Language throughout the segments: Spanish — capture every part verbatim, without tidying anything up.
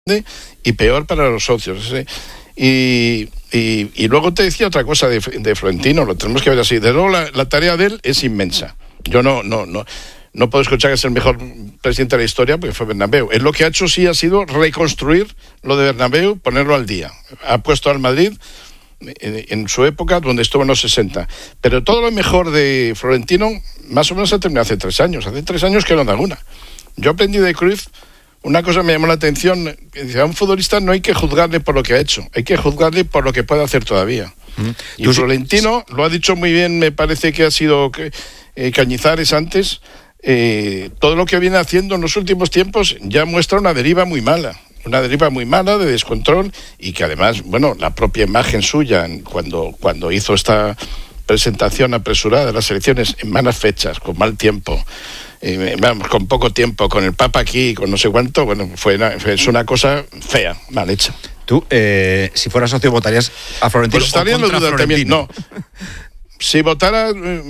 y peor para los socios. ¿sí? Y, y, y luego te decía otra cosa de, de Florentino, lo tenemos que ver así. De luego la, la tarea de él es inmensa. Yo no, no, no, no puedo escuchar que es el mejor presidente de la historia porque fue Bernabéu. Él lo que ha hecho sí ha sido reconstruir lo de Bernabéu, ponerlo al día. Ha puesto al Madrid en, en su época donde estuvo en los sesenta. Pero todo lo mejor de Florentino más o menos ha terminado hace tres años. Hace tres años que no da una. Yo aprendí de Cruyff. Una cosa me llamó la atención, que dice, a un futbolista no hay que juzgarle por lo que ha hecho, hay que juzgarle por lo que puede hacer todavía. Mm. Y ¿Tú Florentino sí? Lo ha dicho muy bien, me parece que ha sido eh, Cañizares antes, eh, todo lo que viene haciendo en los últimos tiempos ya muestra una deriva muy mala, una deriva muy mala de descontrol y que además, bueno, la propia imagen suya cuando, cuando hizo esta presentación apresurada de las elecciones en malas fechas, con mal tiempo, Eh, vamos, con poco tiempo, con el Papa aquí, con no sé cuánto, bueno, fue una, es una cosa fea, mal hecha. Tú, eh, si fueras socio, ¿votarías a Florentino pues estaría o contra en la duda Florentino? También, no. Si votara,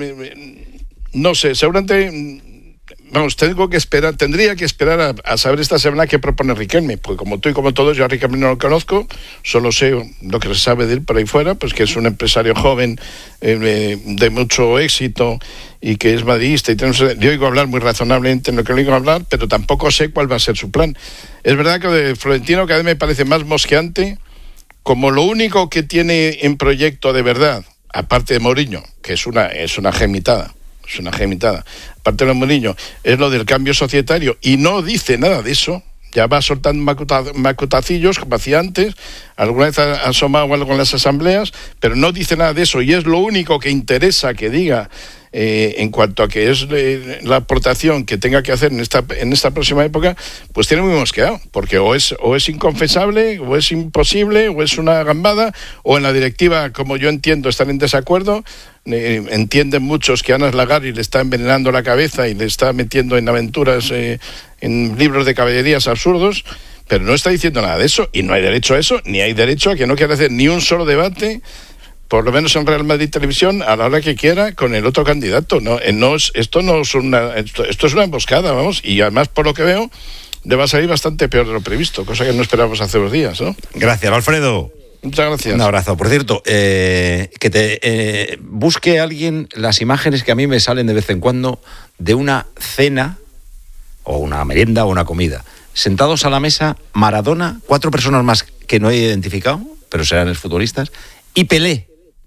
no sé, seguramente, vamos, tengo que esperar, tendría que esperar a, a saber esta semana qué propone Riquelme, porque como tú y como todos, yo a Riquelme no lo conozco, solo sé lo que se sabe de él por ahí fuera, pues que es un empresario joven, eh, de mucho éxito, y que es madridista, y tenemos, le oigo hablar muy razonablemente en lo que le oigo hablar, pero tampoco sé cuál va a ser su plan. Es verdad que de Florentino cada vez me parece más mosqueante, como lo único que tiene en proyecto de verdad, aparte de Mourinho, que es una, es una gemitada, es una gemitada, aparte de Mourinho, es lo del cambio societario, y no dice nada de eso. Ya va soltando macuta, macutacillos, como hacía antes, alguna vez ha asomado algo en las asambleas, pero no dice nada de eso, y es lo único que interesa que diga eh, en cuanto a que es eh, la aportación que tenga que hacer en esta, en esta próxima época, pues tiene muy mosqueado, porque o es, o es inconfesable, o es imposible, o es una gambada, o en la directiva, como yo entiendo, están en desacuerdo. Eh, entienden muchos que Ana Slagari le está envenenando la cabeza y le está metiendo en aventuras, eh, en libros de caballerías absurdos, pero no está diciendo nada de eso, y no hay derecho a eso, ni hay derecho a que no quiera hacer ni un solo debate, por lo menos en Real Madrid Televisión, a la hora que quiera, con el otro candidato. No, eh, no es, esto no es una, esto, esto es una emboscada, vamos, y además, por lo que veo, le va a salir bastante peor de lo previsto, cosa que no esperábamos hace unos días, ¿no? Gracias, Alfredo. Muchas gracias. Un abrazo. Por cierto, eh, que te eh, busque alguien las imágenes que a mí me salen de vez en cuando de una cena o una merienda o una comida. Sentados a la mesa, Maradona, cuatro personas más que no he identificado, pero serán los futbolistas, y Pelé.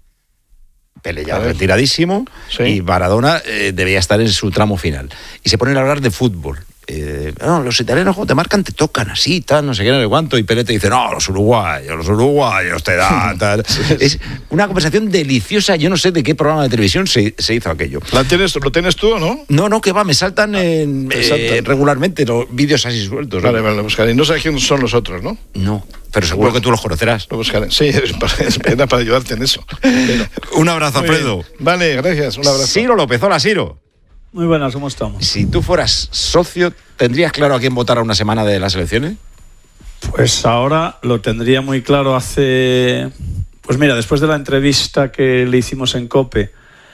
Pelé ya retiradísimo, sí. Y Maradona eh, debía estar en su tramo final. Y se ponen a hablar de fútbol. Eh, no, los italianos cuando te marcan te tocan así, tal, no sé qué, no sé cuánto, y Pelé te dice, no, los uruguayos, los uruguayos te dan, tal. Es una conversación deliciosa, yo no sé de qué programa de televisión se, se hizo aquello. ¿La tienes, ¿Lo tienes tú o no? No, no, que va, me saltan, en, me saltan. Eh, regularmente los vídeos así sueltos. Vale, vale, lo buscaré. No sé quiénes son los otros, ¿no? No, pero seguro bueno, que tú los conocerás. Lo buscaré, sí, es para, es para ayudarte en eso. Pero, un abrazo, Alfredo. Vale, gracias, un abrazo. Ciro López, hola, Ciro. Muy buenas, ¿cómo estamos? Si tú fueras socio, ¿tendrías claro a quién votar a una semana de las elecciones? Pues ahora lo tendría muy claro hace... Pues mira, después de la entrevista que le hicimos en COPE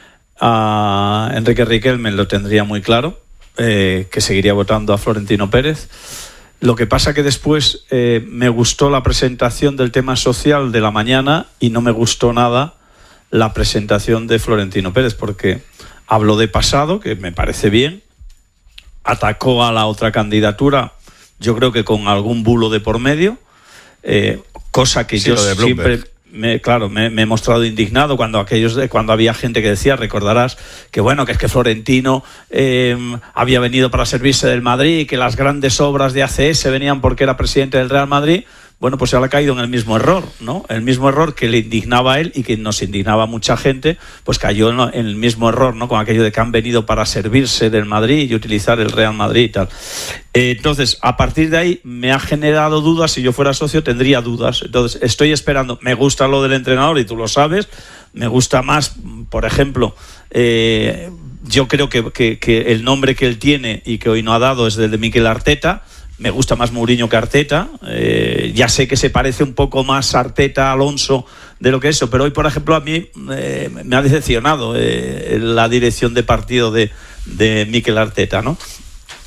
a Enrique Riquelme, lo tendría muy claro, eh, que seguiría votando a Florentino Pérez. Lo que pasa que después eh, me gustó la presentación del tema social de la mañana y no me gustó nada la presentación de Florentino Pérez, porque... habló de pasado, que me parece bien, atacó a la otra candidatura, yo creo que con algún bulo de por medio, eh, cosa que sí, yo siempre, me, claro, me, me he mostrado indignado cuando aquellos, cuando había gente que decía, recordarás, que bueno, que es que Florentino eh, había venido para servirse del Madrid y que las grandes obras de A C S venían porque era presidente del Real Madrid. Bueno, pues ahora ha caído en el mismo error, ¿no? El mismo error que le indignaba a él y que nos indignaba a mucha gente, pues cayó en el mismo error, ¿no? Con aquello de que han venido para servirse del Madrid y utilizar el Real Madrid y tal. Eh, entonces, a partir de ahí me ha generado dudas. Si yo fuera socio tendría dudas. Entonces, estoy esperando. Me gusta lo del entrenador y tú lo sabes. Me gusta más, por ejemplo, eh, yo creo que, que, que el nombre que él tiene y que hoy no ha dado es el de Mikel Arteta. Me gusta más Mourinho que Arteta. Eh, ya sé que se parece un poco más Arteta a Alonso de lo que eso, pero hoy, por ejemplo, a mí eh, me ha decepcionado eh, la dirección de partido de, de Mikel Arteta, ¿no?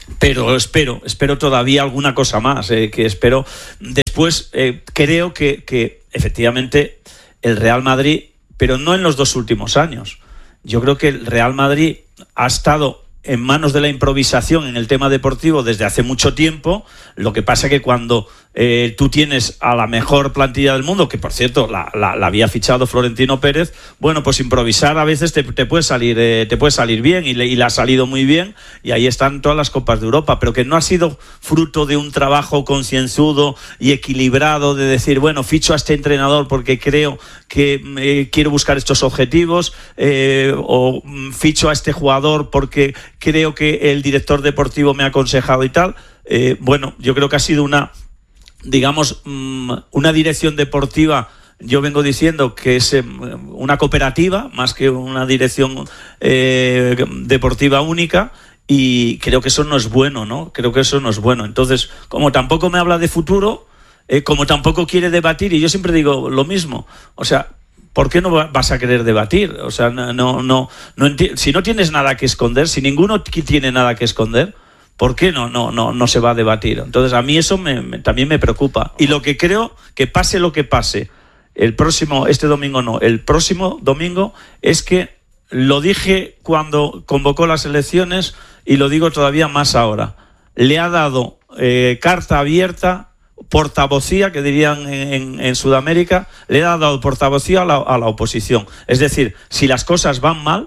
Pero espero, espero todavía alguna cosa más, eh, que espero. Después eh, creo que, que efectivamente el Real Madrid, pero no en los dos últimos años. Yo creo que el Real Madrid ha estado en manos de la improvisación en el tema deportivo desde hace mucho tiempo. Lo que pasa que cuando eh, tú tienes a la mejor plantilla del mundo, que por cierto la, la, la había fichado Florentino Pérez, bueno, pues improvisar a veces te, te puede salir eh, te puede salir bien, y le, y le ha salido muy bien, y ahí están todas las Copas de Europa, pero que no ha sido fruto de un trabajo concienzudo y equilibrado de decir, bueno, ficho a este entrenador porque creo que eh, quiero buscar estos objetivos, eh, o ficho a este jugador porque creo que el director deportivo me ha aconsejado y tal. Eh, bueno, yo creo que ha sido una, digamos, una dirección deportiva, yo vengo diciendo que es una cooperativa más que una dirección eh, deportiva única, y creo que eso no es bueno, ¿no? Creo que eso no es bueno. Entonces, como tampoco me habla de futuro, eh, como tampoco quiere debatir, y yo siempre digo lo mismo, o sea, ¿por qué no vas a querer debatir? O sea, no, no, no, no enti- si no tienes nada que esconder, si ninguno tiene nada que esconder, ¿por qué no, no, no, no se va a debatir? Entonces, a mí eso me, me, también me preocupa. Y lo que creo, que pase lo que pase, el próximo, este domingo no, el próximo domingo, es que lo dije cuando convocó las elecciones y lo digo todavía más ahora. Le ha dado eh, carta abierta, portavocía, que dirían en, en Sudamérica, le ha dado portavocía a la, a la oposición. Es decir, si las cosas van mal,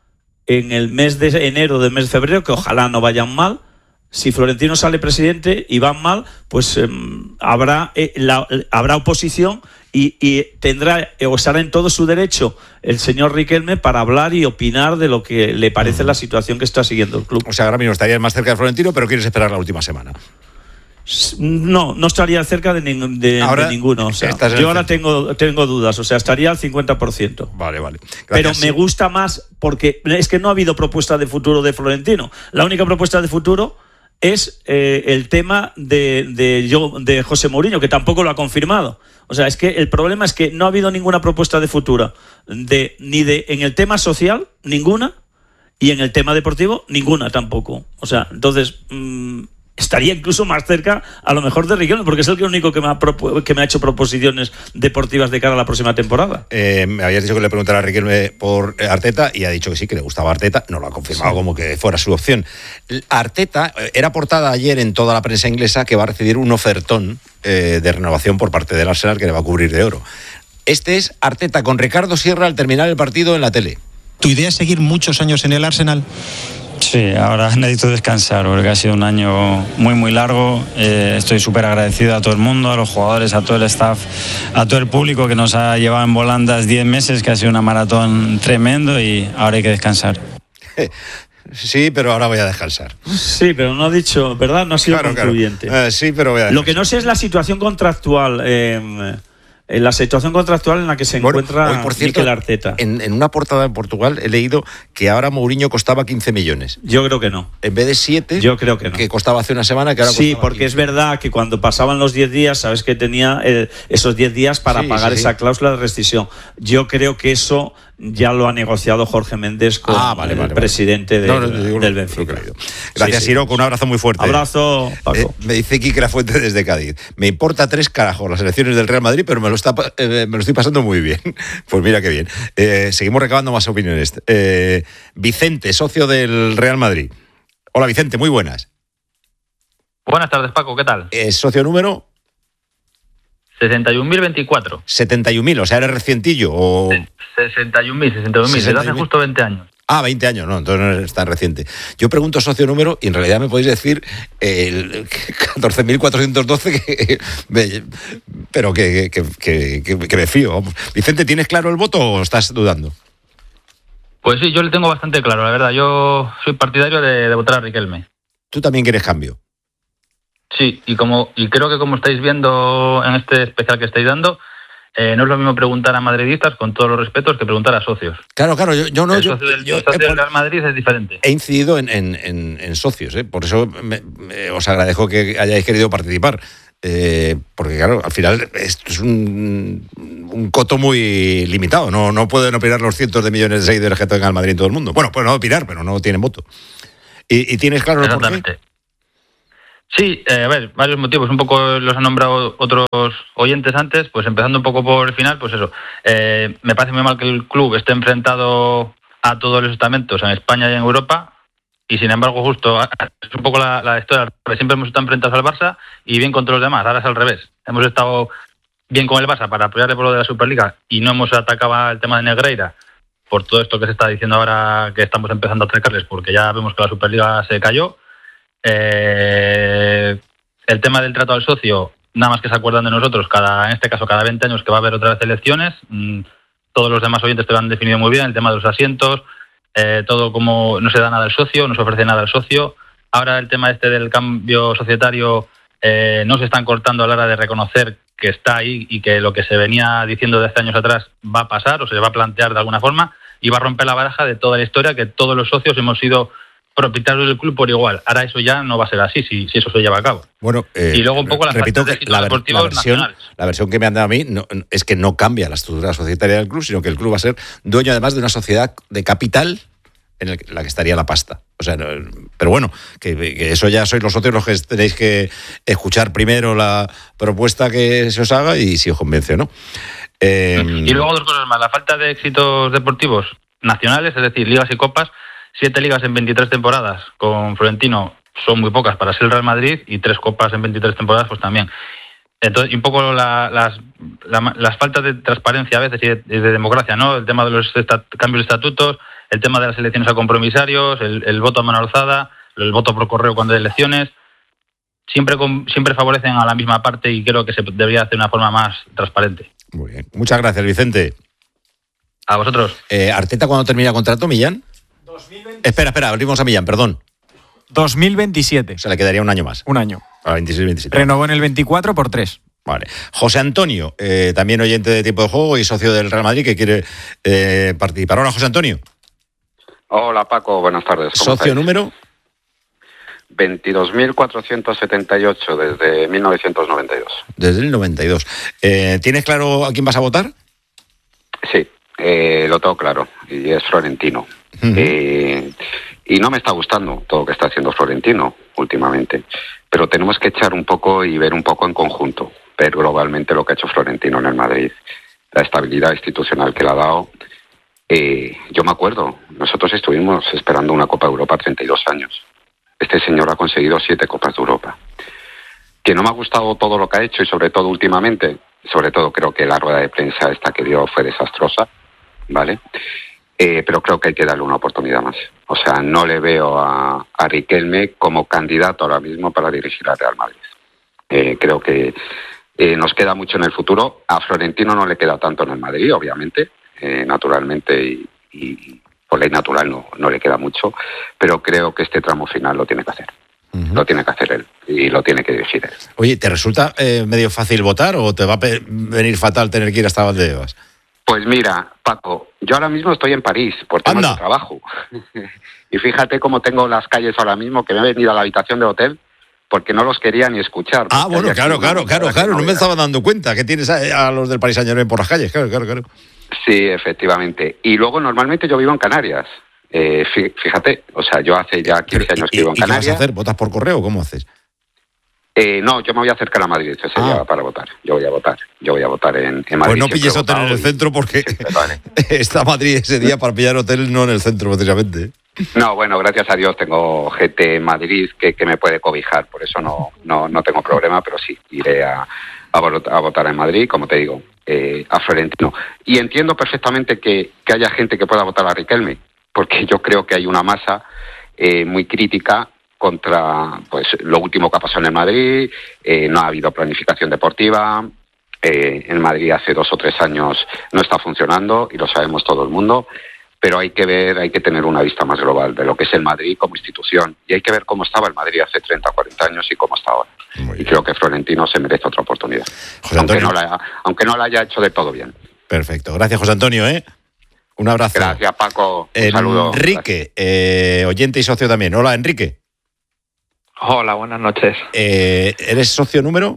en el mes de enero, del mes de febrero, que ojalá no vayan mal, si Florentino sale presidente y van mal, pues eh, habrá, eh, la, habrá oposición y, y tendrá o estará en todo su derecho el señor Riquelme para hablar y opinar de lo que le parece uh-huh. la situación que está siguiendo el club. O sea, ahora mismo estarías más cerca de Florentino, pero quieres esperar la última semana. No, no estaría cerca de, ning- de, ahora, de ninguno. O sea, yo ahora tengo, tengo dudas, o sea, estaría al cincuenta por ciento. Vale, vale. Gracias. Pero me gusta más porque es que no ha habido propuesta de futuro de Florentino. La única propuesta de futuro es eh, el tema de, de, yo, de José Mourinho, que tampoco lo ha confirmado. O sea, es que el problema es que no ha habido ninguna propuesta de futuro, de, ni de en el tema social, ninguna, y en el tema deportivo, ninguna tampoco. O sea, entonces... Mmm, estaría incluso más cerca a lo mejor de Riquelme, porque es el único que me ha, propu- que me ha hecho proposiciones deportivas de cara a la próxima temporada. Eh, me habías dicho que le preguntara a Riquelme por Arteta y ha dicho que sí, que le gustaba Arteta, no lo ha confirmado sí. como que fuera su opción. Arteta era portada ayer en toda la prensa inglesa que va a recibir un ofertón eh, de renovación por parte del Arsenal que le va a cubrir de oro. Este es Arteta con Ricardo Sierra al terminar el partido en la tele. ¿Tu idea es seguir muchos años en el Arsenal? Sí, ahora necesito descansar porque ha sido un año muy muy largo. Eh, estoy súper agradecido a todo el mundo, a los jugadores, a todo el staff, a todo el público que nos ha llevado en volandas diez meses, que ha sido una maratón tremendo, y ahora hay que descansar. Sí, pero ahora voy a descansar. Sí, pero no ha dicho, ¿verdad? No ha sido claro, concluyente. Claro. Uh, sí, pero voy a descansar. Lo que no sé es la situación contractual. Eh, En la situación contractual en la que se bueno, encuentra hoy, por cierto, Mikel Arteta. En, en una portada en Portugal he leído que ahora Mourinho costaba quince millones. Yo creo que no. En vez de siete, yo creo que no. Que costaba hace una semana, que ahora sí, costaba porque quince. Es verdad que cuando pasaban los diez días, sabes que tenía eh, esos diez días para sí, pagar sí, esa sí. cláusula de rescisión. Yo creo que eso ya lo ha negociado Jorge Méndez con ah, vale, vale, el vale. presidente de, no, no, digo, del Benfica. Gracias, sí, sí. Siroco, un abrazo muy fuerte. Abrazo, Paco. Eh, me dice Quique Lafuente desde Cádiz. Me importa tres carajos las elecciones del Real Madrid, pero me lo, está, eh, me lo estoy pasando muy bien. Pues mira qué bien. Eh, seguimos recabando más opiniones. Eh, Vicente, socio del Real Madrid. Hola Vicente, muy buenas. Buenas tardes, Paco, ¿qué tal? Eh, socio número... sesenta y un mil veinticuatro. setenta y un mil, o sea, ¿eres recientillo? O... sesenta y un mil, sesenta y un mil, desde hace justo veinte años. Ah, veinte años, no, entonces no es tan reciente. Yo pregunto socio número y en realidad me podéis decir el catorce mil cuatrocientos doce, que, pero que, que, que, que, que me fío. Vicente, ¿tienes claro el voto o estás dudando? Pues sí, yo le tengo bastante claro, la verdad. Yo soy partidario de, de votar a Riquelme. ¿Tú también quieres cambio? Sí, y como y creo que como estáis viendo en este especial que estáis dando, eh, no es lo mismo preguntar a madridistas, con todos los respetos, que preguntar a socios. Claro, claro, yo, yo no... El yo, socio del, yo, el socio eh, del Real Madrid es diferente. He incidido en, en, en, en socios, ¿eh? Por eso me, me, os agradezco que hayáis querido participar. Eh, porque claro, al final esto es un, un coto muy limitado. No, no pueden opinar los cientos de millones de seguidores que tenga el Madrid en todo el mundo. Bueno, pueden opinar, pero no tienen voto. ¿Y, y tienes claro por qué? Sí, eh, a ver, varios motivos. Un poco los han nombrado otros oyentes antes, pues empezando un poco por el final, pues eso. Eh, me parece muy mal que el club esté enfrentado a todos los estamentos en España y en Europa, y sin embargo, justo, es un poco la, la historia. Siempre hemos estado enfrentados al Barça y bien contra los demás, ahora es al revés. Hemos estado bien con el Barça para apoyarle por lo de la Superliga y no hemos atacado el tema de Negreira por todo esto que se está diciendo ahora, que estamos empezando a atacarles, porque ya vemos que la Superliga se cayó. Eh, el tema del trato al socio, nada más que se acuerdan de nosotros, cada en este caso cada veinte años que va a haber otra vez elecciones. Mm, todos los demás oyentes te lo han definido muy bien, el tema de los asientos, eh, todo como no se da nada al socio, no se ofrece nada al socio. Ahora el tema este del cambio societario, eh, no se están cortando a la hora de reconocer que está ahí y que lo que se venía diciendo desde años atrás va a pasar o se va a plantear de alguna forma, y va a romper la baraja de toda la historia que todos los socios hemos sido propietarios del club por igual. Ahora eso ya no va a ser así si, si eso se lleva a cabo. Bueno, eh, y luego un poco las repito que la, ver, la, versión, la versión que me han dado a mí no, es que no cambia la estructura societaria del club, sino que el club va a ser dueño además de una sociedad de capital en el, la que estaría la pasta. O sea, no, pero bueno, que, que eso ya sois los socios los que tenéis que escuchar primero la propuesta que se os haga y si os convence o no. Eh, y luego dos cosas más. La falta de éxitos deportivos nacionales, es decir, ligas y copas. Siete ligas en veintitrés temporadas con Florentino son muy pocas para ser el Real Madrid, y tres copas en veintitrés temporadas pues también. Entonces, y un poco la, las, la, las faltas de transparencia a veces y de, de democracia, ¿no? El tema de los estat, cambios de estatutos, el tema de las elecciones a compromisarios, el, el voto a mano alzada, el voto por correo cuando hay elecciones, siempre, con, siempre favorecen a la misma parte y creo que se debería hacer de una forma más transparente. Muy bien. Muchas gracias, Vicente. A vosotros. Eh, ¿Arteta cuándo termina contrato, Millán? dos mil veintisiete. Espera, espera, abrimos a Millán, perdón. dos mil veintisiete. O sea, le quedaría un año más. Un año. A veintiséis veintisiete. Renovó en el veinticuatro por tres. Vale. José Antonio, eh, también oyente de Tiempo de Juego y socio del Real Madrid, que quiere eh, participar. Hola, José Antonio. Hola, Paco, buenas tardes. ¿Socio estáis? Número? veintidós mil cuatrocientos setenta y ocho desde mil novecientos noventa y dos. Desde el noventa y dos. Eh, ¿Tienes claro a quién vas a votar? Sí, eh, lo tengo claro, y es Florentino. Uh-huh. Eh, y no me está gustando todo lo que está haciendo Florentino últimamente, pero tenemos que echar un poco y ver un poco en conjunto, ver globalmente lo que ha hecho Florentino en el Madrid, la estabilidad institucional que le ha dado. Eh, yo me acuerdo, nosotros estuvimos esperando una Copa de Europa treinta y dos años. Este señor ha conseguido siete Copas de Europa. Que no me ha gustado todo lo que ha hecho y sobre todo últimamente, sobre todo creo que la rueda de prensa esta que dio fue desastrosa, ¿vale? Eh, pero creo que hay que darle una oportunidad más. O sea, no le veo a, a Riquelme como candidato ahora mismo para dirigir al Real Madrid. Eh, creo que eh, nos queda mucho en el futuro. A Florentino no le queda tanto en el Madrid, obviamente, eh, naturalmente, y, y por ley natural no, no le queda mucho, pero creo que este tramo final lo tiene que hacer. Uh-huh. Lo tiene que hacer él y lo tiene que dirigir él. Oye, ¿te resulta eh, medio fácil votar o te va a pe- venir fatal tener que ir hasta Valdebebas? Pues mira, Paco, yo ahora mismo estoy en París por temas de trabajo. Y fíjate cómo tengo las calles ahora mismo, que me he venido a la habitación de hotel porque no los quería ni escuchar. Ah, bueno, claro, claro, claro, claro, no me estaba dando cuenta que tienes a, a los del Paris Saint-Germain por las calles, claro, claro, claro. Sí, efectivamente. Y luego normalmente yo vivo en Canarias. Eh, fíjate, o sea, yo hace ya quince Pero, años que vivo en ¿y Canarias. ¿Qué vas a hacer? ¿Votas por correo o cómo haces? Eh, no, yo me voy a acercar a Madrid ese ah. día para votar. Yo voy a votar. Yo voy a votar en, en Madrid. Pues no pilles hotel en el y... centro porque vale. Está Madrid ese día para pillar hotel, no en el centro, precisamente. No, bueno, gracias a Dios tengo gente en Madrid que, que me puede cobijar, por eso no, no, no tengo problema, pero sí, iré a, a, votar, a votar en Madrid, como te digo, eh, a Florentino. Y entiendo perfectamente que, que haya gente que pueda votar a Riquelme, porque yo creo que hay una masa eh, muy crítica contra pues lo último que ha pasado en el Madrid, eh, no ha habido planificación deportiva, eh, en Madrid hace dos o tres años no está funcionando y lo sabemos todo el mundo, pero hay que ver, hay que tener una vista más global de lo que es el Madrid como institución y hay que ver cómo estaba el Madrid hace treinta o cuarenta años y cómo está ahora. Y creo que Florentino se merece otra oportunidad, aunque no, la, aunque no la haya hecho de todo bien. Perfecto, gracias José Antonio, ¿eh? Un abrazo. Gracias Paco, un saludo. Enrique, eh, oyente y socio también. Hola Enrique. Hola, buenas noches. Eh, ¿Eres socio número?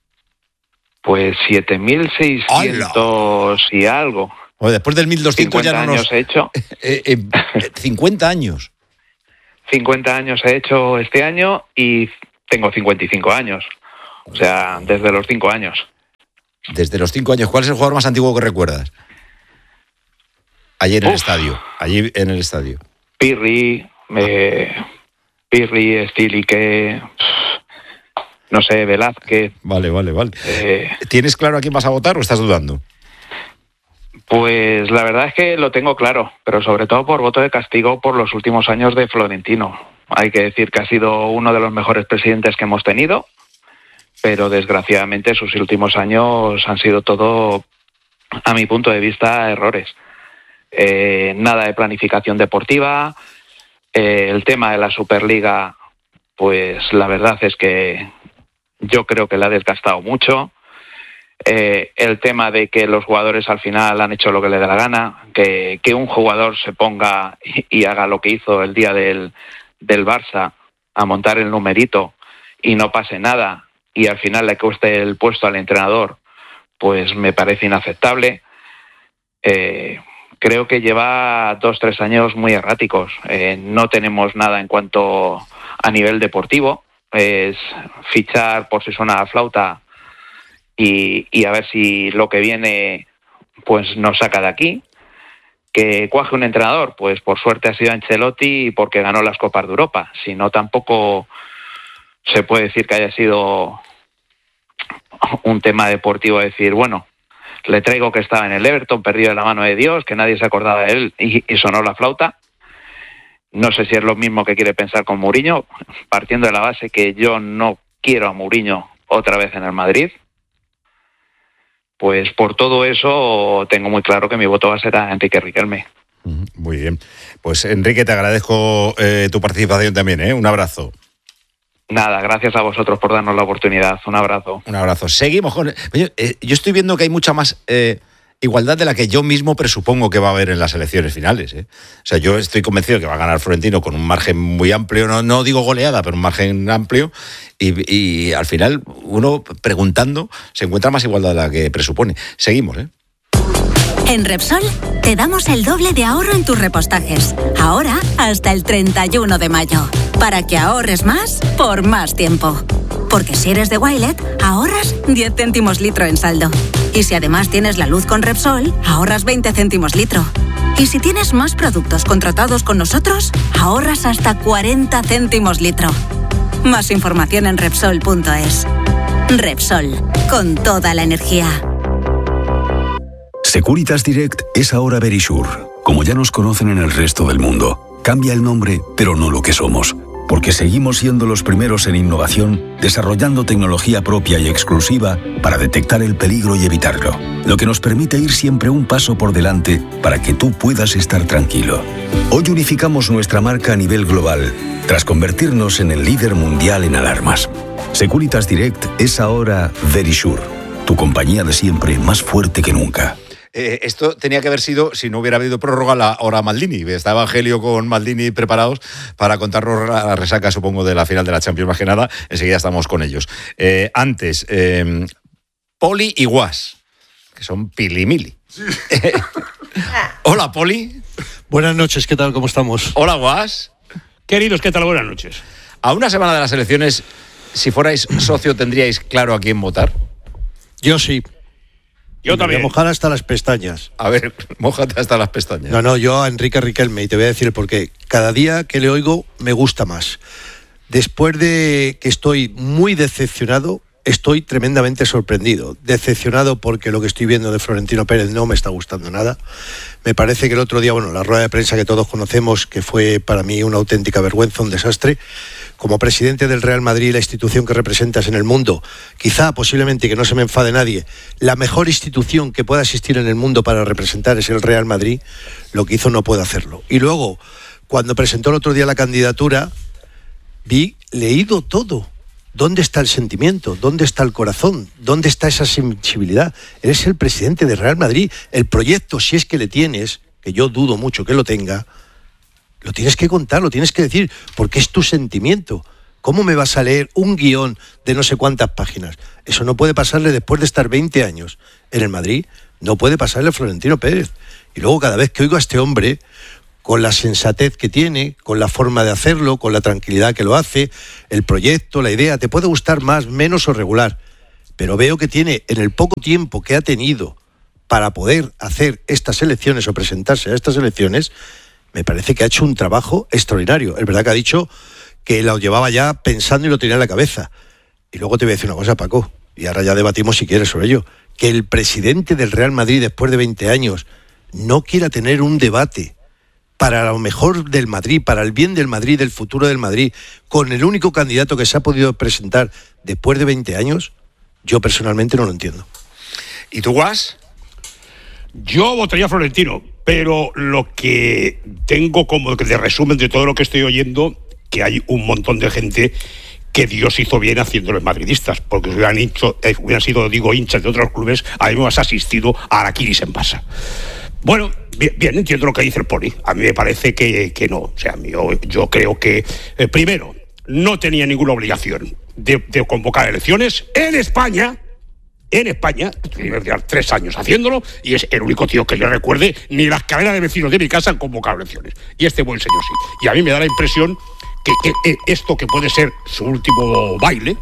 Pues siete mil seiscientos y algo. O después del mil doscientos ya no nos... años he hecho. Eh, eh, cincuenta años. cincuenta años he hecho este año y tengo cincuenta y cinco años. O sea, desde los cinco años. Desde los cinco años. ¿Cuál es el jugador más antiguo que recuerdas? Allí en el Uf. estadio. Allí en el estadio. Pirri, eh, Pirri, Stilique, no sé, Velázquez. Vale, vale, vale. Eh, ¿Tienes claro a quién vas a votar o estás dudando? Pues la verdad es que lo tengo claro, pero sobre todo por voto de castigo por los últimos años de Florentino. Hay que decir que ha sido uno de los mejores presidentes que hemos tenido, pero desgraciadamente sus últimos años han sido todo, a mi punto de vista, errores. Eh, nada de planificación deportiva, eh, el tema de la Superliga, pues la verdad es que yo creo que la ha desgastado mucho. Eh, el tema de que los jugadores al final han hecho lo que le da la gana, que, que un jugador se ponga y, y haga lo que hizo el día del, del Barça, a montar el numerito y no pase nada y al final le cueste el puesto al entrenador, pues me parece inaceptable. Eh, creo que lleva dos, tres años muy erráticos. Eh, no tenemos nada en cuanto a nivel deportivo. Es fichar por si suena la flauta y, y a ver si lo que viene pues nos saca de aquí. Que cuaje un entrenador, pues por suerte ha sido Ancelotti porque ganó las Copas de Europa. Si no, tampoco se puede decir que haya sido un tema deportivo, decir, bueno, le traigo que estaba en el Everton, perdido de la mano de Dios, que nadie se acordaba de él y, y sonó la flauta. No sé si es lo mismo que quiere pensar con Mourinho, partiendo de la base que yo no quiero a Mourinho otra vez en el Madrid. Pues por todo eso tengo muy claro que mi voto va a ser a Enrique Riquelme. Muy bien. Pues Enrique, te agradezco eh, tu participación también, ¿eh? Un abrazo. Nada, gracias a vosotros por darnos la oportunidad. Un abrazo. Un abrazo. Seguimos con... Oye, eh, yo estoy viendo que hay mucha más eh, igualdad de la que yo mismo presupongo que va a haber en las elecciones finales, ¿eh? O sea, yo estoy convencido que va a ganar Florentino con un margen muy amplio, no, no digo goleada, pero un margen amplio, y, y al final uno preguntando se encuentra más igualdad de la que presupone. Seguimos, ¿eh? En Repsol te damos el doble de ahorro en tus repostajes. Ahora hasta el treinta y uno de mayo. Para que ahorres más por más tiempo. Porque si eres de Wilet, ahorras diez céntimos litro en saldo. Y si además tienes la luz con Repsol, ahorras veinte céntimos litro. Y si tienes más productos contratados con nosotros, ahorras hasta cuarenta céntimos litro. Más información en Repsol punto es. Repsol, con toda la energía. Securitas Direct es ahora Verisure. Como ya nos conocen en el resto del mundo, cambia el nombre, pero no lo que somos. Porque seguimos siendo los primeros en innovación, desarrollando tecnología propia y exclusiva para detectar el peligro y evitarlo. Lo que nos permite ir siempre un paso por delante para que tú puedas estar tranquilo. Hoy unificamos nuestra marca a nivel global, tras convertirnos en el líder mundial en alarmas. Securitas Direct es ahora Verisure, tu compañía de siempre más fuerte que nunca. Eh, esto tenía que haber sido, si no hubiera habido prórroga, la hora Maldini. Está Evangelio con Maldini preparados para contarnos la resaca, supongo, de la final de la Champions, más que nada. Enseguida estamos con ellos. Eh, antes, eh, Poli y Guas, que son pilimili. Sí. Hola, Poli. Buenas noches, ¿qué tal? ¿Cómo estamos? Hola, Guas. Queridos, ¿qué tal? Buenas noches. A una semana de las elecciones, si fuerais socio, ¿tendríais claro a quién votar? Yo sí. Yo también. Me voy a mojar hasta las pestañas. A ver, mójate hasta las pestañas. No, no, yo a Enrique Riquelme, y te voy a decir por qué. Cada día que le oigo me gusta más. Después de que estoy muy decepcionado, estoy tremendamente sorprendido. Decepcionado porque lo que estoy viendo de Florentino Pérez no me está gustando nada. Me parece que el otro día, bueno, la rueda de prensa que todos conocemos, que fue para mí una auténtica vergüenza, un desastre. Como presidente del Real Madrid, la institución que representas en el mundo, quizá, posiblemente, que no se me enfade nadie, la mejor institución que pueda existir en el mundo para representar es el Real Madrid, lo que hizo no puede hacerlo. Y luego, cuando presentó el otro día la candidatura, vi leído todo. ¿Dónde está el sentimiento? ¿Dónde está el corazón? ¿Dónde está esa sensibilidad? Eres el presidente del Real Madrid. El proyecto, si es que le tienes, que yo dudo mucho que lo tenga, lo tienes que contar, lo tienes que decir, porque es tu sentimiento. ¿Cómo me vas a leer un guión de no sé cuántas páginas? Eso no puede pasarle después de estar veinte años en el Madrid, no puede pasarle a Florentino Pérez. Y luego cada vez que oigo a este hombre con la sensatez que tiene, con la forma de hacerlo, con la tranquilidad que lo hace, el proyecto, la idea, te puede gustar más, menos o regular, pero veo que tiene, en el poco tiempo que ha tenido para poder hacer estas elecciones o presentarse a estas elecciones, me parece que ha hecho un trabajo extraordinario. Es verdad que ha dicho que lo llevaba ya pensando y lo tenía en la cabeza. Y luego te voy a decir una cosa, Paco, y ahora ya debatimos si quieres sobre ello, que el presidente del Real Madrid después de veinte años no quiera tener un debate para lo mejor del Madrid, para el bien del Madrid, del futuro del Madrid, con el único candidato que se ha podido presentar después de veinte años, yo personalmente no lo entiendo. ¿Y tú, Guas? Yo votaría a Florentino, pero lo que tengo como de resumen de todo lo que estoy oyendo, que hay un montón de gente que Dios hizo bien haciéndolos madridistas, porque si hubieran, hecho, eh, hubieran sido, digo, hinchas de otros clubes, habíamos asistido a Araquiris en Barça. Bueno, bien, bien, entiendo lo que dice el Poli. A mí me parece que, que no. O sea, yo, yo creo que, eh, primero, no tenía ninguna obligación de, de convocar elecciones en España. En España, tiene tres años haciéndolo, y es el único tío que yo recuerde, ni las cadenas de vecinos de mi casa han convocado elecciones. Y este buen señor sí. Y a mí me da la impresión que, que, que esto que puede ser su último baile,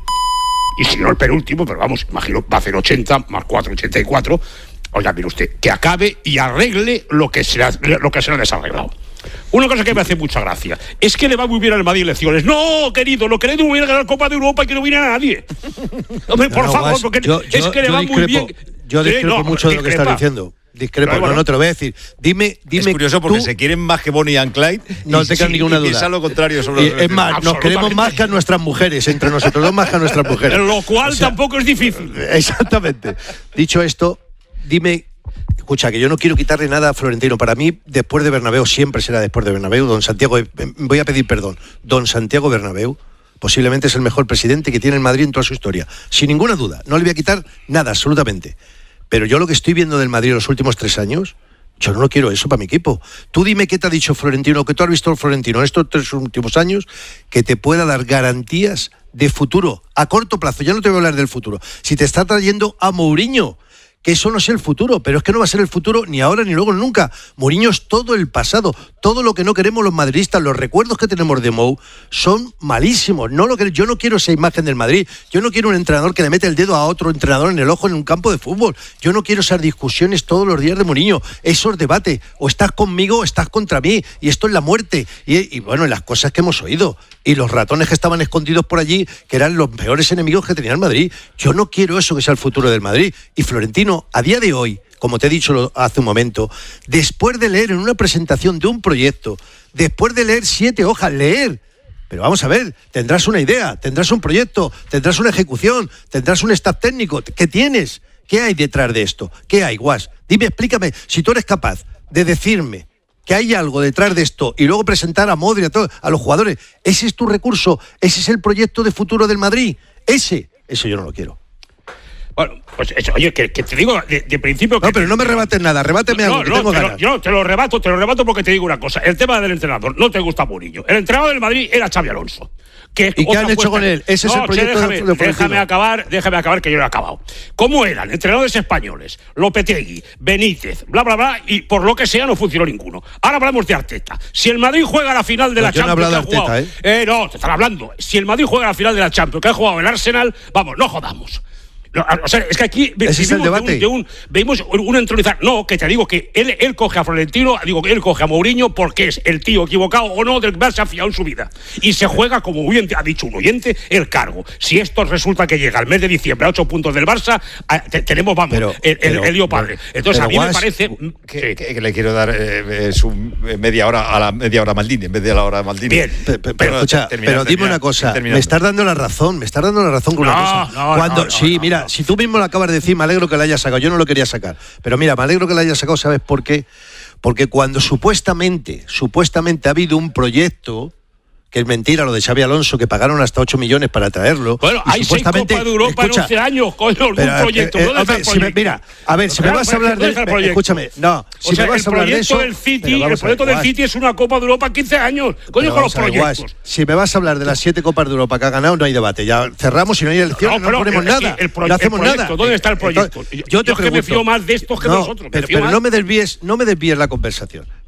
y si no el penúltimo, pero vamos, imagino, va a hacer ochenta, más cuatro, ochenta y cuatro... Oiga, mire usted, que acabe y arregle lo que se ha, lo que se le ha desarreglado. Una cosa que me hace mucha gracia es que le va muy bien al Madrid elecciones. No, querido, lo que le hubiera ganar la Copa de Europa y que no viene a nadie. Hombre, por no, favor, Guas, porque yo, es yo, que le va discrepo, muy bien. Yo discrepo no, mucho de lo que estás diciendo. Discrepo, no, bueno, no te lo voy a decir. Dime, dime. Es curioso porque tú, se quieren más que Bonnie and Clyde. No tengan sí, ninguna duda. Piensa lo contrario sobre eh, Es más, nos queremos más que a nuestras mujeres, entre nosotros dos más que a nuestras mujeres. Lo cual o sea, tampoco es difícil. Exactamente. Dicho esto, dime. Escucha, que yo no quiero quitarle nada a Florentino. Para mí, después de Bernabéu, siempre será después de Bernabéu. Don Santiago, voy a pedir perdón. Don Santiago Bernabéu posiblemente es el mejor presidente que tiene el Madrid en toda su historia. Sin ninguna duda. No le voy a quitar nada, absolutamente. Pero yo lo que estoy viendo del Madrid en los últimos tres años, yo no lo quiero eso para mi equipo. Tú dime qué te ha dicho Florentino, que tú has visto el Florentino en estos tres últimos años, que te pueda dar garantías de futuro, a corto plazo. Ya no te voy a hablar del futuro. Si te está trayendo a Mourinho, que eso no es el futuro, pero es que no va a ser el futuro ni ahora ni luego ni nunca. Mourinho es todo el pasado, todo lo que no queremos los madridistas, los recuerdos que tenemos de Mou son malísimos. No lo que, yo no quiero esa imagen del Madrid, yo no quiero un entrenador que le mete el dedo a otro entrenador en el ojo en un campo de fútbol, yo no quiero esas discusiones todos los días de Mourinho, esos debates, o estás conmigo o estás contra mí, y esto es la muerte, y, y bueno, las cosas que hemos oído, y los ratones que estaban escondidos por allí, que eran los peores enemigos que tenía el Madrid. Yo no quiero eso que sea el futuro del Madrid, y Florentino a día de hoy, como te he dicho hace un momento, después de leer en una presentación de un proyecto, después de leer siete hojas, leer, pero vamos a ver, tendrás una idea, tendrás un proyecto, tendrás una ejecución, tendrás un staff técnico, ¿qué tienes? ¿Qué hay detrás de esto? ¿Qué hay, Guas? Dime, explícame, si tú eres capaz de decirme que hay algo detrás de esto y luego presentar a Modri, a, todo, a los jugadores, ¿ese es tu recurso? ¿Ese es el proyecto de futuro del Madrid? Ese, eso yo no lo quiero. Bueno, pues eso, oye, que, que te digo de, de principio que... No, pero no me rebates nada, rebáteme no, algo, que no, tengo te ganas. Lo, yo te lo rebato, te lo rebato porque te digo una cosa. El tema del entrenador, no te gusta Mourinho. El entrenador del Madrid era Xabi Alonso. Que ¿Y qué han hecho con él? Ese no, es el proyecto déjame, de, de déjame acabar, déjame acabar que yo no he acabado. ¿Cómo eran entrenadores españoles? Lopetegui, Benítez, bla, bla, bla, y por lo que sea no funcionó ninguno. Ahora hablamos de Arteta. Si el Madrid juega a la final de pues la yo Champions... No he hablado de Arteta, jugado, ¿eh? ¿eh? No, te están hablando. Si el Madrid juega a la final de la Champions, que ha jugado el Arsenal, vamos, no jodamos. No, o sea, es que aquí ¿Ese es el debate? De un, de un, vemos un entronizar. No, que te digo que él, él coge a Florentino, digo que él coge a Mourinho porque es el tío equivocado o no del que más se ha fiado en su vida. Y se juega, como bien ha dicho un oyente, el cargo. Si esto resulta que llega al mes de diciembre a ocho puntos del Barça, a, te, tenemos, vamos, pero, el, el, el lío padre. Entonces, pero, a mí Guas, me parece que, sí. que, que le quiero dar eh, su media hora a la media hora Maldini en vez de la hora Maldini. Bien, pero, pero, pero escucha, termina, pero dime termina, una cosa, me estás dando la razón, me estás dando la razón con no, una cosa. No, Cuando, no, no, sí, no, mira, no. si tú mismo lo acabas de decir, me alegro que la hayas sacado. Yo no lo quería sacar. Pero mira, me alegro que la hayas sacado, ¿sabes por qué? Porque cuando supuestamente, supuestamente ha habido un proyecto, que es mentira lo de Xabi Alonso, que pagaron hasta ocho millones para traerlo. Bueno, hay seis Copas de Europa escucha, en once años, coño, un proyecto. Eh, eh, ¿Dónde está el si me, mira, a ver, si me vas a hablar de... Escúchame, no, si o sea, me vas a hablar de eso... El, City, el proyecto del City es una Copa de Europa en quince años. Coño, con los proyectos. Guas, si me vas a hablar de las siete Copas de Europa que ha ganado, no hay debate. Ya cerramos y no hay elecciones, no, no ponemos el, nada. El, el, no hacemos el proyecto, nada. ¿Dónde está el proyecto? Entonces, yo yo te yo pregunto, que me fío más de estos que no, de nosotros. Pero, pero no me desvíes, no me desvíes la conversación.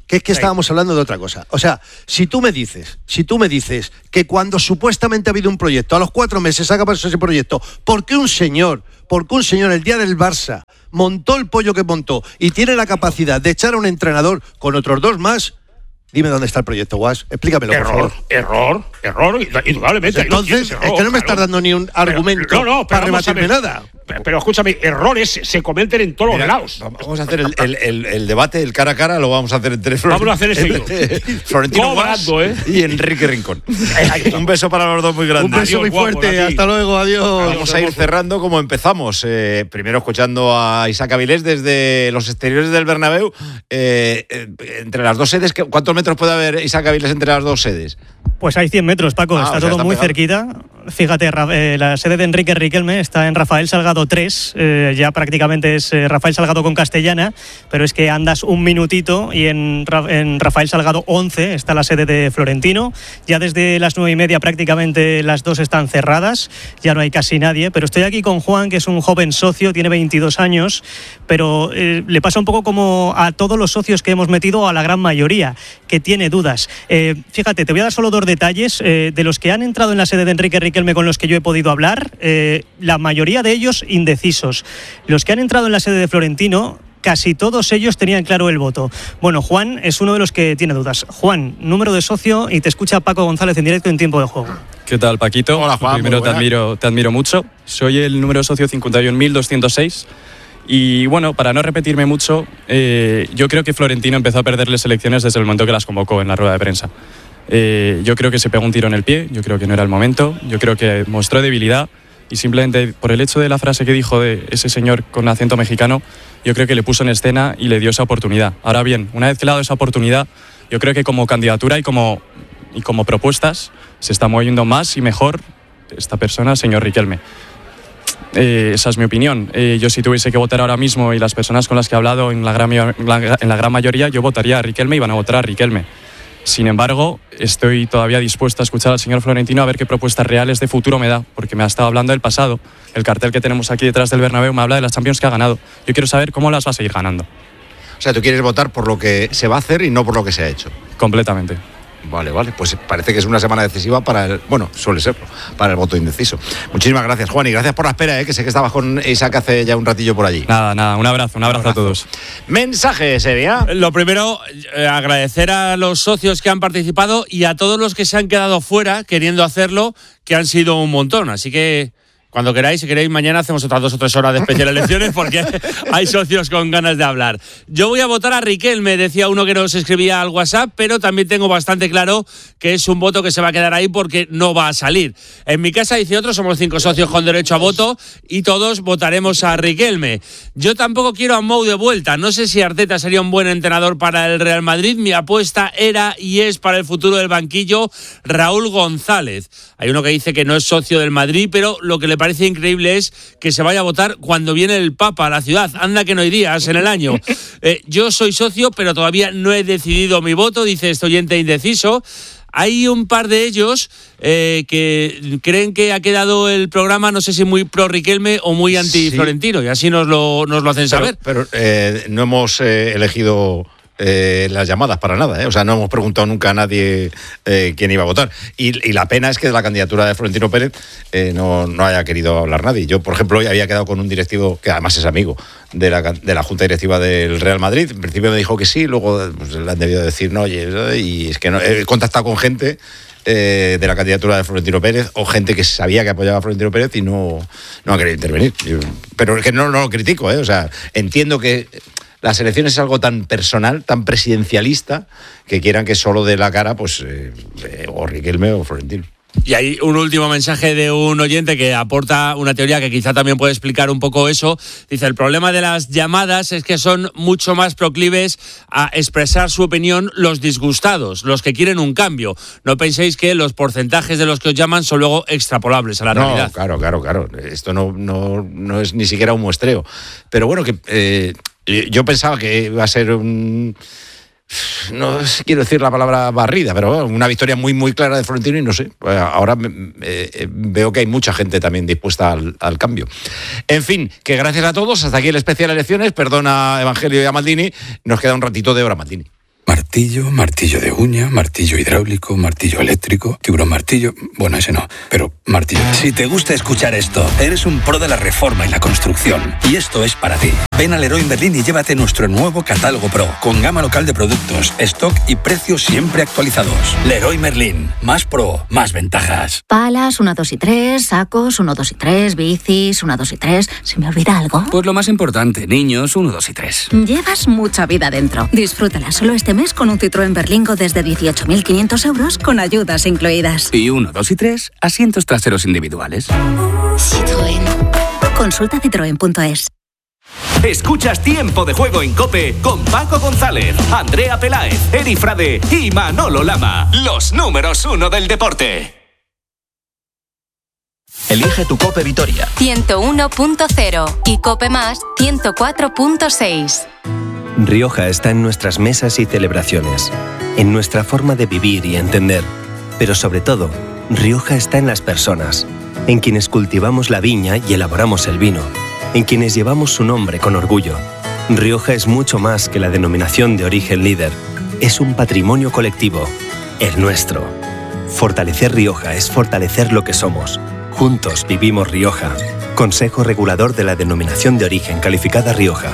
que es que estábamos hablando de otra cosa. O sea, si tú me dices, si tú me dices que cuando supuestamente ha habido un proyecto, a los cuatro meses haga paso ese proyecto, ¿por qué un señor, porque un señor el día del Barça montó el pollo que montó y tiene la capacidad de echar a un entrenador con otros dos más? Dime dónde está el proyecto, Guas. Explícamelo, error, por favor. Error, error, indudablemente. Pues entonces, error, es que no me estás claro. dando ni un argumento pero, no, no, para rebatirme nada. Pero escúchame, errores se cometen en todos Mira, los lados. Vamos a hacer el, el, el, el debate, el cara a cara, lo vamos a hacer entre Florentino. Vamos a hacer ese Florentino Guas ¿eh? y Enrique Rincón. Un beso para los dos muy grande. Un beso adiós, muy fuerte, guapo, hasta luego, adiós. Vamos a ir cerrando como empezamos. Eh, primero escuchando a Isaac Avilés desde los exteriores del Bernabéu. Eh, eh, entre las dos sedes, ¿cuántos metros puede haber, Isaac Avilés, entre las dos sedes? Pues hay cien metros, Paco, ah, está o sea, todo está muy pegado. cerquita. Fíjate, eh, la sede de Enrique Riquelme está en Rafael Salgado tres, eh, ya prácticamente es eh, Rafael Salgado con Castellana, pero es que andas un minutito y en, en Rafael Salgado once está la sede de Florentino. Ya desde las nueve y media prácticamente las dos están cerradas, ya no hay casi nadie, pero estoy aquí con Juan, que es un joven socio, tiene veintidós años, pero eh, le pasa un poco como a todos los socios que hemos metido, a la gran mayoría, que tiene dudas. Eh, fíjate, te voy a dar solo dos detalles. Eh, de los que han entrado en la sede de Enrique Riquelme con los que yo he podido hablar, eh, la mayoría de ellos indecisos. Los que han entrado en la sede de Florentino, casi todos ellos tenían claro el voto. Bueno, Juan es uno de los que tiene dudas. Juan, número de socio, y te escucha Paco González en directo en Tiempo de Juego. ¿Qué tal, Paquito? Hola, Juan. Primero te admiro, te admiro mucho. Soy el número de socio cincuenta y un mil doscientos seis. Y bueno, para no repetirme mucho, eh, yo creo que Florentino empezó a perderle selecciones desde el momento que las convocó en la rueda de prensa. Eh, yo creo que se pegó un tiro en el pie, yo creo que no era el momento, yo creo que mostró debilidad y simplemente por el hecho de la frase que dijo de ese señor con acento mexicano, yo creo que le puso en escena y le dio esa oportunidad. Ahora bien, una vez que le ha dado esa oportunidad, yo creo que como candidatura y como, y como propuestas se está moviendo más y mejor esta persona, señor Riquelme. Eh, esa es mi opinión. Eh, yo si tuviese que votar ahora mismo y las personas con las que he hablado en la gran, en la gran mayoría, yo votaría a Riquelme y van a votar a Riquelme. Sin embargo, estoy todavía dispuesto a escuchar al señor Florentino a ver qué propuestas reales de futuro me da, porque me ha estado hablando del pasado. El cartel que tenemos aquí detrás del Bernabéu me habla de las Champions que ha ganado. Yo quiero saber cómo las va a seguir ganando. O sea, tú quieres votar por lo que se va a hacer y no por lo que se ha hecho. Completamente. Vale, vale, pues parece que es una semana decisiva para el, bueno, suele serlo, para el voto indeciso. Muchísimas gracias, Juan, y gracias por la espera, ¿eh? Que sé que estabas con Isaac hace ya un ratillo por allí. Nada, nada, un abrazo, un abrazo, un abrazo. a todos. Mensaje, Sevilla. Lo primero, eh, agradecer a los socios que han participado y a todos los que se han quedado fuera queriendo hacerlo, que han sido un montón, así que... Cuando queráis, si queréis, mañana hacemos otras dos o tres horas de especial elecciones porque hay socios con ganas de hablar. Yo voy a votar a Riquelme, decía uno que nos escribía al WhatsApp, pero también tengo bastante claro que es un voto que se va a quedar ahí porque no va a salir. En mi casa, dice otro, somos cinco socios con derecho a voto y todos votaremos a Riquelme. Yo tampoco quiero a Mou de vuelta. No sé si Arteta sería un buen entrenador para el Real Madrid. Mi apuesta era y es para el futuro del banquillo Raúl González. Hay uno que dice que no es socio del Madrid, pero lo que le parece increíble es que se vaya a votar cuando viene el Papa a la ciudad. Anda que no hay días en el año. Eh, yo soy socio, pero todavía no he decidido mi voto, dice este oyente indeciso. Hay un par de ellos eh, que creen que ha quedado el programa, no sé si muy pro Riquelme o muy anti Florentino, sí. Y así nos lo, nos lo hacen saber. Pero, pero eh, no hemos eh, elegido... Eh, las llamadas para nada, ¿eh? O sea, no hemos preguntado nunca a nadie eh, quién iba a votar. Y, y la pena es que de la candidatura de Florentino Pérez eh, no, no haya querido hablar nadie. Yo, por ejemplo, hoy había quedado con un directivo que además es amigo de la, de la Junta Directiva del Real Madrid. En principio me dijo que sí, luego pues, le han debido decir no, oye, y es que no, he contactado con gente eh, de la candidatura de Florentino Pérez o gente que sabía que apoyaba a Florentino Pérez y no, no ha querido intervenir. Yo, pero es que no, no lo critico, ¿eh? O sea, entiendo que las elecciones es algo tan personal, tan presidencialista, que quieran que solo dé la cara, pues, eh, o Riquelme o Florentino. Y hay un último mensaje de un oyente que aporta una teoría que quizá también puede explicar un poco eso. Dice, el problema de las llamadas es que son mucho más proclives a expresar su opinión los disgustados, los que quieren un cambio. No penséis que los porcentajes de los que os llaman son luego extrapolables a la no, realidad. Claro, claro, claro. Esto no, no, no es ni siquiera un muestreo. Pero bueno, que eh, yo pensaba que iba a ser un... No quiero decir la palabra barrida, pero una victoria muy muy clara de Florentino y no sé, ahora eh, veo que hay mucha gente también dispuesta al, al cambio. En fin, que gracias a todos, hasta aquí el especial elecciones, perdona Evangelio y a Maldini, nos queda un ratito de Hora Maldini. martillo, martillo de uña, martillo hidráulico, martillo eléctrico, tiburón martillo... Bueno, ese no, pero martillo. Si te gusta escuchar esto, eres un pro de la reforma y la construcción. Y esto es para ti. Ven a Leroy Merlin y llévate nuestro nuevo catálogo Pro, con gama local de productos, stock y precios siempre actualizados. Leroy Merlin. Más pro, más ventajas. Palas, uno, dos y tres, sacos, uno, dos y tres, bicis, uno, dos y tres. ¿Se me olvida algo? Pues lo más importante, niños, uno, dos y tres. Llevas mucha vida dentro. Disfrútala solo este mes con un Citroën Berlingo desde dieciocho mil quinientos euros con ayudas incluidas. Y uno, dos y tres, asientos traseros individuales. Citroën. Consulta citroen punto es. Escuchas Tiempo de Juego en COPE con Paco González, Andrea Peláez, Eri Frade y Manolo Lama. Los números uno del deporte. Elige tu COPE Vitoria. ciento uno punto cero y COPE Más ciento cuatro punto seis. Rioja está en nuestras mesas y celebraciones, en nuestra forma de vivir y entender. Pero sobre todo, Rioja está en las personas, en quienes cultivamos la viña y elaboramos el vino, en quienes llevamos su nombre con orgullo. Rioja es mucho más que la denominación de origen líder. Es un patrimonio colectivo, el nuestro. Fortalecer Rioja es fortalecer lo que somos. Juntos vivimos Rioja. Consejo Regulador de la Denominación de Origen Calificada Rioja.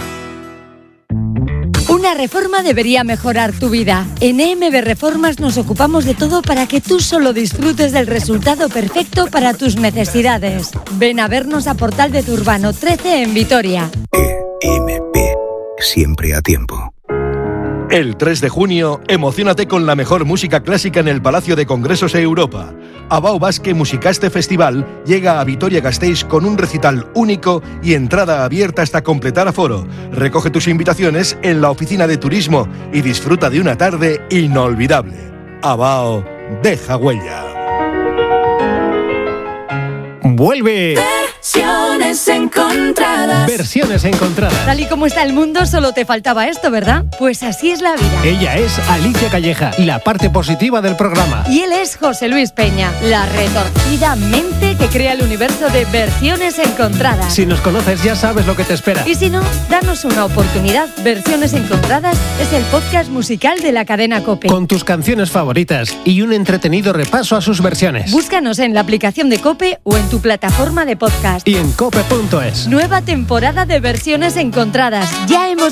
Una reforma debería mejorar tu vida. En E M B Reformas nos ocupamos de todo para que tú solo disfrutes del resultado perfecto para tus necesidades. Ven a vernos a Portal de Zurbano trece en Vitoria. E M B, siempre a tiempo. El tres de junio, emociónate con la mejor música clásica en el Palacio de Congresos de Europa. Abao Basque Musicaste Festival llega a Vitoria-Gasteiz con un recital único y entrada abierta hasta completar aforo. Recoge tus invitaciones en la oficina de turismo y disfruta de una tarde inolvidable. Abao deja huella. ¡Vuelve! Versiones encontradas. Versiones encontradas. Tal y como está el mundo, solo te faltaba esto, ¿verdad? Pues así es la vida. Ella es Alicia Calleja, la parte positiva del programa. Y él es José Luis Peña, la retorcida mente que crea el universo de Versiones encontradas. Si nos conoces ya sabes lo que te espera. Y si no, danos una oportunidad. Versiones encontradas es el podcast musical de la cadena COPE. Con tus canciones favoritas y un entretenido repaso a sus versiones. Búscanos en la aplicación de COPE o en tu plataforma de podcast. Y en cope punto es. Nueva temporada de Versiones encontradas. Ya hemos